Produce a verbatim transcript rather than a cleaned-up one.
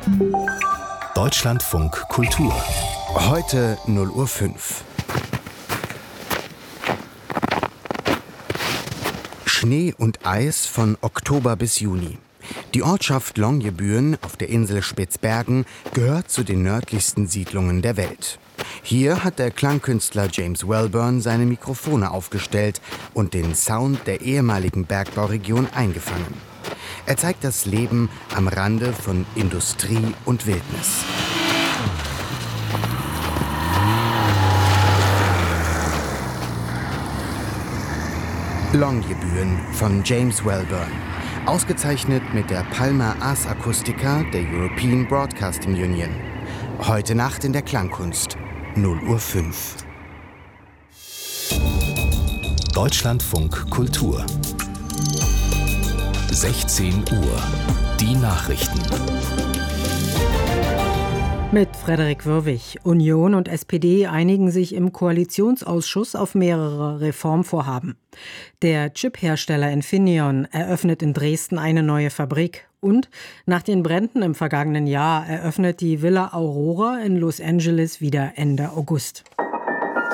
Deutschlandfunk Kultur. Heute null Uhr fünf. Schnee und Eis von Oktober bis Juni. Die Ortschaft Longyearbyen auf der Insel Spitzbergen gehört zu den nördlichsten Siedlungen der Welt. Hier hat der Klangkünstler James Wellburn seine Mikrofone aufgestellt und den Sound der ehemaligen Bergbauregion eingefangen. Er zeigt das Leben am Rande von Industrie und Wildnis. Longyearbyen von James Wellburn. Ausgezeichnet mit der Palma Ars Acustica der European Broadcasting Union. Heute Nacht in der Klangkunst. null Uhr fünf. Deutschlandfunk Kultur. sechzehn Uhr. Die Nachrichten. Mit Frederik Würwig. Union und S P D einigen sich im Koalitionsausschuss auf mehrere Reformvorhaben. Der Chiphersteller Infineon eröffnet in Dresden eine neue Fabrik. Und nach den Bränden im vergangenen Jahr eröffnet die Villa Aurora in Los Angeles wieder Ende August.